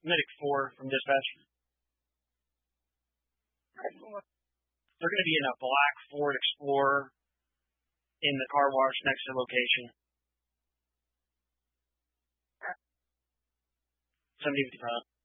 Medic 4 from dispatch. They're going to be in a black Ford Explorer in the car wash next to the location. 7055.